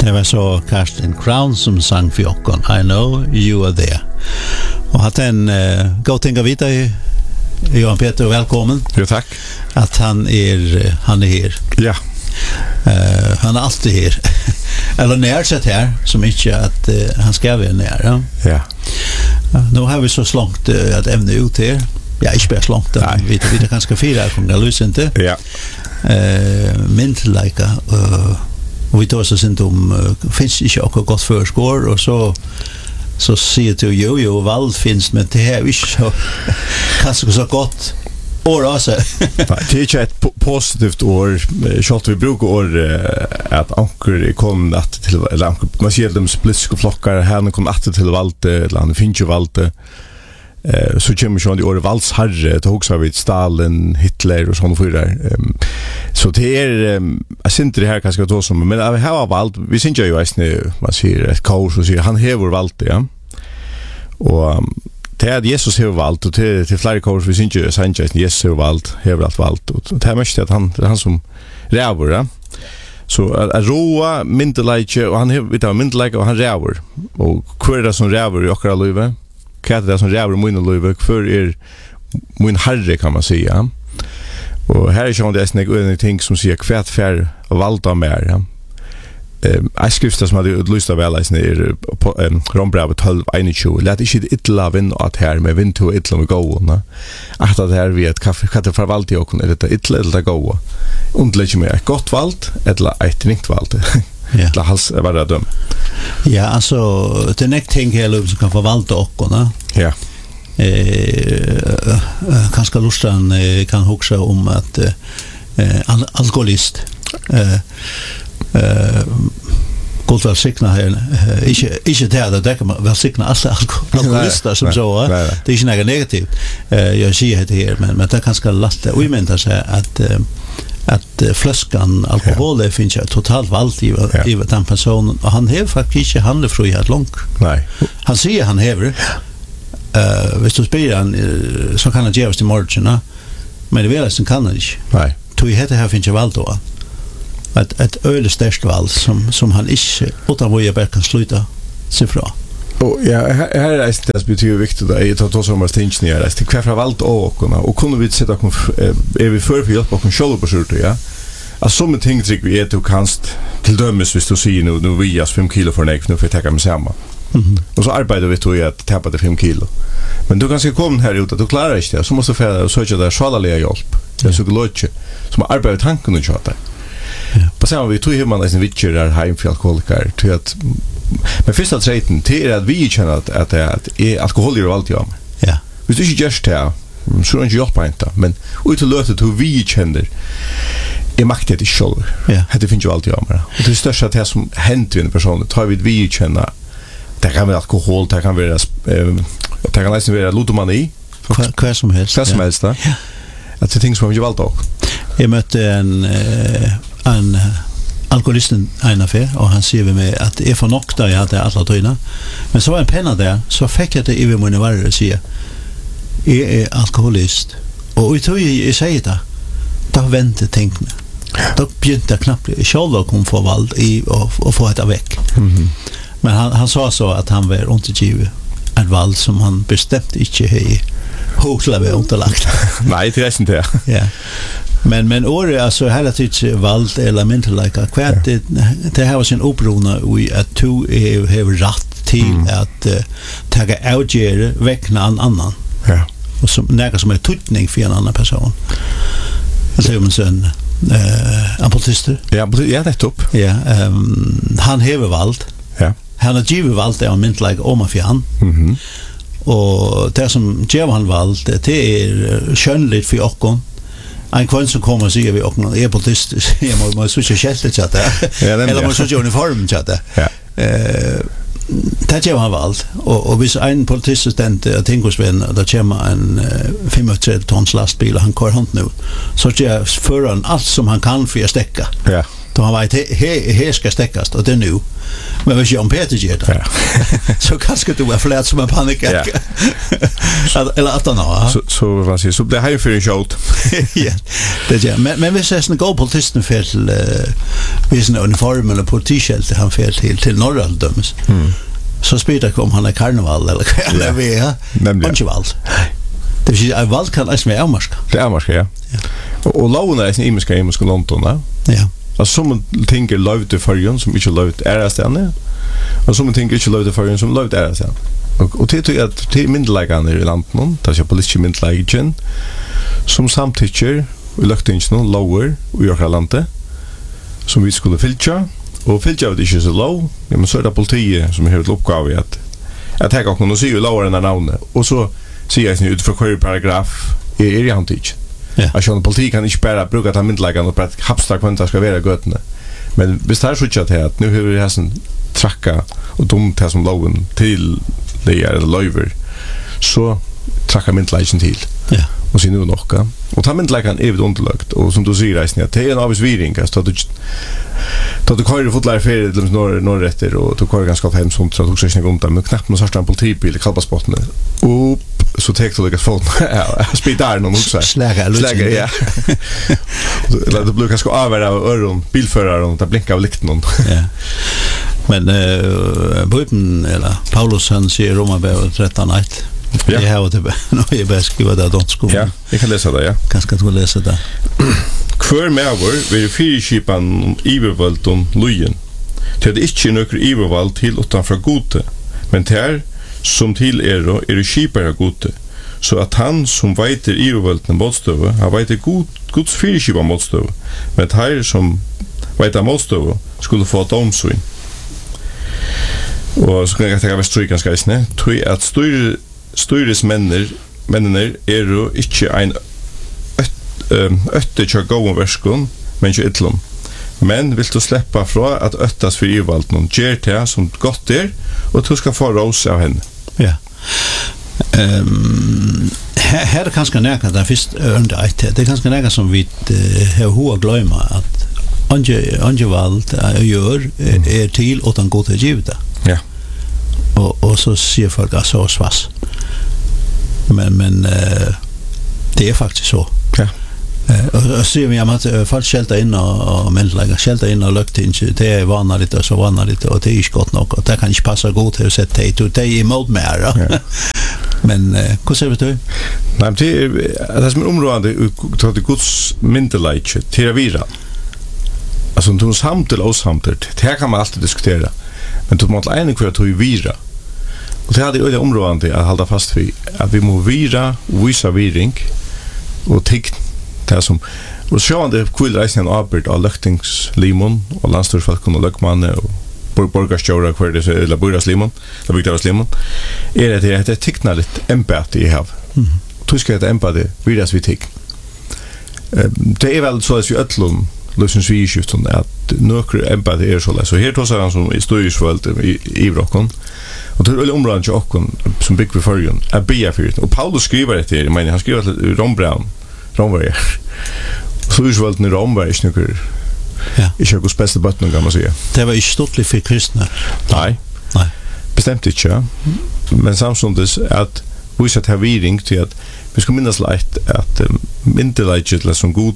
Det var så Karsten Crown som sang för oss. I know you are there. Och att en gå tänka vidare. Johan Peter, välkommen. Ja, tack. Att han är här. Ja. Han är alltid här. Eller närsatt här som inte att han ska vara nära. Ja. Nu har vi så långt att ämne ut här. Ja, inte bara långt. Vi är ganska fyra från Galus inte. Ja. Mentellika och vi tar så sent om finns inte också gott förskår och så säger du jo vald finns men det här är inte så kanske så gott år alltså. Det är ett positivt år. Schalt vi brukar år att anker kom att till eller anker man ser dem spliska flockar här kom att till valde land finns ju valde. Så kommer ju de år valsherre det också vid Stalin, Hitler och sånt för där. Så det är jag syns det här kanske då som men vi har valt vi syns ju nu man ser ett kaos och säger han häver valt ja. Och det är Jesus har valt och till flera kaos vi syns ju Sanchez Jesus har valt häver allt valt och det är mest att han som räver ja. Så att roa myndelike och han har myndelike och han räver och kvar det som räver i akra livet. Vad det som räver min liv för min herre kan man säga. Och här är ju det en ting som säger kvärt för valda mer. Ja. Jag skriftar som hade lyssnat väl i Rombrevet 12:21. Lät inte illa vinn att här med vind till illa med gå. Att det här vet kaffe det förvalta och är det illa eller gå. Undlägger mig ett gott valt eller ett ringt valt. Ja. Det har varit dum. Ja, alltså det näkt ting hela som kan förvalta ockorna. Ja. Kanske lustan kan huxa om att alkoholist gott väl signa här inte det kan väl signa alla alkoholister som så det är inte något negativt. Jag säger det här men det kanske lätt och imenta sig att flaskan alkohol det finns ju totalt valt i den personen och han har faktiskt inte handlefrihet långt. Nej. Han säger han häver. Visst du spelar han så kan han ge oss till morgonen. Men det vill jag kan han inte. Nej. Tog heter här finns ju valt då. Ett ölstörst valt som han inte utan vad jag bara kan sluta sig fra. Och ja, här är det betyder viktigt att jag tar som att tänka ner det kvar för valt och kunde vi sätta är vi för hjälp och kontroll på skjortor ja. Alltså som ting trick vi är till kanst till dömes visst du ser nu vi jas 5 kilo för näck nu för att ta mig samma. Och så arbetar vi till att tappa det 5 kilo. Men du kanske kommer här ut att du klarar inte det så måste du söka där svalaliga hjälp. Det så glötche som arbetar tanken och chatta. På samma vi tror hur man är en vitcher där hemfall alkoholiker till att men första treten till att vi känner att är alkohol är allt jag. Ja. Vi tycker just det. Så är inte jag på inte, men ut till lötet hur vi känner är maktet i själv. Ja. Det finns ju allt jag med. Och det största det som hänt i en person tar vi känna det kan vara alkohol, det kan vara det kan nästan vara ludomani. Vad som helst. Vad som helst. Ja. Att det ting som vi valt också. Jag mötte en alkoholisten en affär och han säger mig att det är för nog där jag hade alla tröna. Men så var en penna där så fick jag det i min varje säga. Jag är alkoholist och jag tror jag säger det. Då väntar tänk mig. Då begynte knappt själv kom få vald i och få det väck. Men han sa så att han var undergiven en vald som han bestämt inte hej hotla underlagt. Nej, det är inte det. Ja. Men år alltså hela tiden valt element like kvart det har sin obrona i att du har rätt till att ta outgere väckna en annan. Ja. Och som något som är tutning för en annan person. Alltså om en apolister. Ja, det är topp. Ja, han har valt. Ja. Han har givet valt element like omafjan. Och det som ger han valt det är skönligt för oss. En kvann som kommer och säger vi och är politist jag måste så skällt chatta eller måste så uniform chatta det gör han valt och vis en politistassistent jag tänker sven där kommer en 35 tons lastbil och han kör hand nu så jag för allt som han kan för att stäcka då han vet här ska stäckas och det nu. Men vad Jan Peter gör det. Så kanske du är flät som en panik. Eller att han så vad säger så det här för en show. Ja. Det är men vi ses en go politisten för till vi sen uniform eller på t-shirt han för till norra dömes. Så spelar kom han i karneval eller vi ja. Punchval. Det är ju valt kan as med Elmarska. Det är Elmarska ja. Och låna är en i London, ja. Alltså som tänker loved för som inte loved är stjärna. Och som tänker inte loved för som loved är stjärna. Och det är att det mindläggande i landet det är politiskt mindläggande som samtycker i löktingen lower i Yorkland som vi skulle filtra och filtra det är så low men så är det politiet som har ett uppgave att ta och någon säger lower än namnet och så säger jag ut för kvar paragraf i hantigt. Ja. Alltså politik kan inte bara bruka ta mindläggande och bara hapsta kvanta ska vara götne. Men visst har skjutsat här att nu har vi här tracka och dumt här som loven till det är löver så tracka mindläggande till. Ja. Och sen nu nocka och ta mindläggande är underlagt och som du säger resten att det är en avsviring alltså då du kör fotlar för det norrrätter och du kör ganska hem som så också sen runt med knappt någon sorts politibil i Kalvasbotten och så täckte du att få speedar någon också släga ja det blir ganska avvärda öron bilförare och det blinkar av lykten ja men Bibeln eller Paulus han säger Romarbrevet 13:1 ja. Jag har det nu är bäst skriva det då skolan. Ja, jag kan läsa det ja. Kanske du läsa det. Kvör mever vill fyrskipan ivervalton lujen. Det är inte några ivervalt till utanför gode, men där som till är skipare gode. Så att han som veiter ivervalten motstøve, har veiter Guds fyrskipan motstøve, men där som veiter motstøve skulle få domsyn. Och så kan jag ta stryk ganska snä, tror att styresmennene er jo ikke en øtte til gåen verskon, men ikke ytlom. Men vil du släppa fra at øttas for ivalden, gjør det som godt er, og du skal få ros av henne. Ja. Her er kanskje nærkant den første ørende eit. Det er kanskje nærkant som vi har hoa gløyma at andre valg gjør er til at han går til givet. Ja. Och så ser folk att så svass. Men det är faktiskt så. Ja. Och ser vi att folk skälta in och mänskliga skälta in och lukta in det är vanligt och så vanligt och det är inte gott nog och det kan inte passa gott att sätta det är emot mer. Ja. Men hur ser du? Nej, det som är områdande tar det Guds myndelike till vira. Alltså de samtal och samtal. Det kan man alltid diskutera. Men du måste enig för att du vira. Och det hade ju det områdande att hålla fast vid att vi må vira, visa viring och tick det som och så det kul reisen Albert och Löktingslimon och landstorsfolk och lökmanne och borgarstjóra kvar det eller borgarslimon, det brukar vara slimon. Är det ticknar lite empati i hav. Du ska det empati viras vi tick. Det är väl så att ju öllum lösens vi skiftar att nokre empati är så här tosar han som i stöjsvalt i Brockon och det är området jag som big referring a be för och Paulus skriver det i men han skriver till Romberg så ursvalt i Romberg snöker ja ich habe beste botten kan man säga det var ju stottligt för kristna nej bestämt inte men samstundes att vi ska ta viding till att vi ska minnas lite att myndelighet som god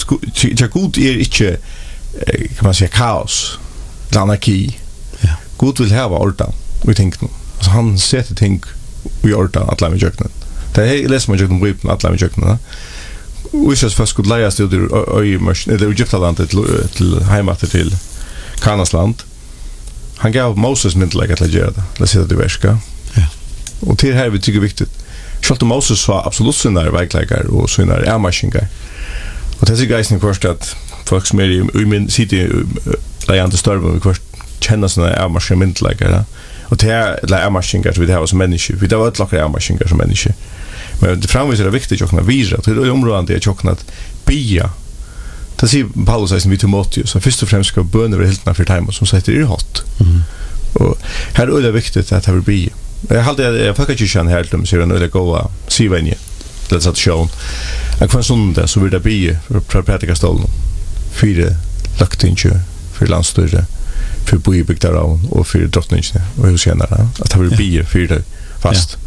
är inte kan man säga kaos anarki ja god vill ha ordan vi tänker alltså han sätter ting vi ordan att lämna jöknen det är läs man jöknen vi att lämna jöknen vi ska först skulle lära sig det Egyptaland till hemmatet till Kanasland han gav Moses myndelighet att göra det läs det verska ja och till här vi tycker viktigt Schalt Moses var absolut såna vägläggare och såna armaskingar. Och det är geisen först att folk som är i min city lejande större vi först känner såna armaskingar och det är armaskingar vi har som människor. Vi det var ett lackare armaskingar som människor. Men det framvis är viktigt att kunna visa till det området det är chocknat bia. Det ser Paulus säger vi Timoteus så först och främst ska böner och helt för time som sätter det hot. Och här är det viktigt att det vill bli jag hade jag fick ju känna helt om så det goda Sivenje det att show. Jag kan sån där så vill det bli för predikarstolen. Fyra Løgtinge, för landstyre, för bybygdaravn och för drottningen och husgärna. Att det blir bier för det fast.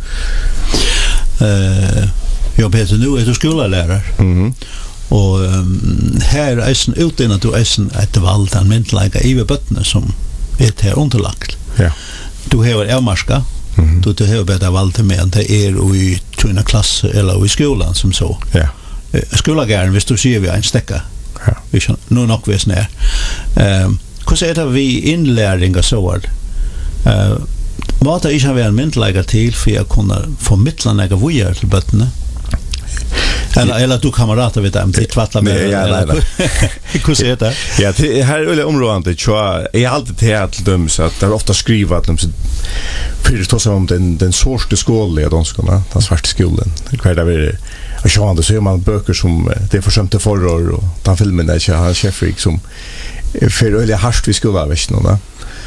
Jag Peter, nu är du skolalärare. Och här är en utdelad du är ett vald en myndliga i bötterna som är här underlagt. Ja. Du har avmarska. Du har bättre vald med att det är i tuna klass eller i skolan som så. Ja. Skolagärden, hvis du säger vi en stäcka. Ja. Vi kan nu nog vis ner. Hur är det vi inlärning och så vad? Måste jag ha en myndliga till för att kunna förmedla några vågar till bötterna? Eller du kamrater vet om det tvattlar med. Hur ser det? Ja, det här är området tror jag alltid till döms att det är ofta skrivet att för det står om den sorte skolan i danskarna, den svarta skolan. Kvar där vi och så andra ser man böcker som det försömte förrår och den filmen där han Sheffield som för öliga harst vi skulle vara väl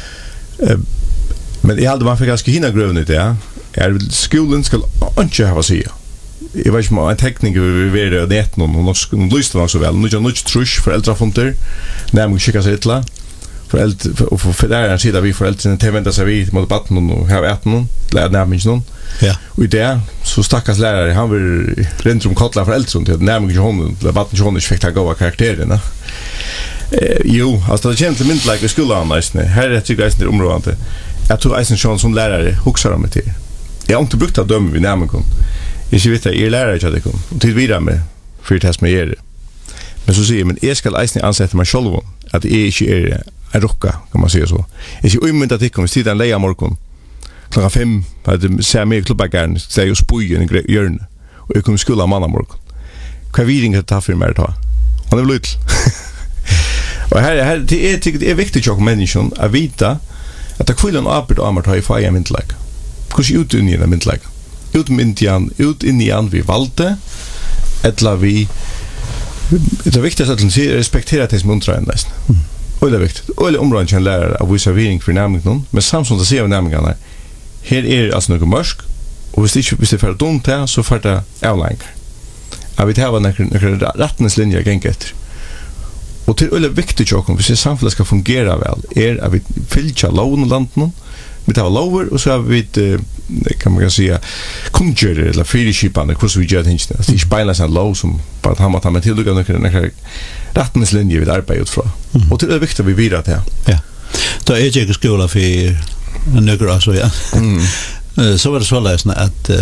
men I hade man för ganska hinna grövna det är skolan ska inte ha sig. Jag vet inte en teknik vi vill det ett någon och lyssnar så väl. Nu jag nog trusch föräldrafonder när man skickar sig till föräldrar och för där sida vi föräldrarna till vänta sig vi mot batten och har ätit någon lärde nämligen någon. Ja. Och det så stackars lärare han vill rent om kolla föräldrarna till nämligen honom där batten John fick ta goda karaktärerna. Jo, alltså det känns mint like skolan nästan. Här är det guys i området. Jag tror Eisen Sean som lärare huxar om det. Jag har inte brukt att döma vi nämligen. Jag vet att lärare jag det kom. Till vidare med för test med er. Men så säger men jag ska Eisen ansätta mig själv att det är inte en rocka kan man säga så. Jag ser umynta att kommer sitta en leja morgon. Klockan 5 hade ser mig klubbagärn säger ju spojen i hjörne och jag kommer skola manna morgon. Vad viding att ta för mig då. Han är lite. Och här det är viktigt att människan att veta att det kvällen arbetar och ammar ta i fire myndlag. Hur ut in i den myndlag. Ut in i an vi valde eller vi det är viktigt att respektera det som undrar nästan. Och det är viktigt. Och det områden kan lära av vissa viring för nämningen men samtidigt att se av nämningarna här är alltså något mörsk och hvis det för dumt här så för det avlänk. Jag vet här några rättningslinjer gäng efter. Och till är viktigt att om samhället ska fungera väl att vi fylla lån och landen vi tar lower och så har vi kan man säga kunjer eller friskipan hur så vi gör det inte det är spela så low som bara han har till några rättningslinjer vi arbetar utifrån och till är viktigt att vi vidare till ja då är jag skola för några så ja så var det så läsna att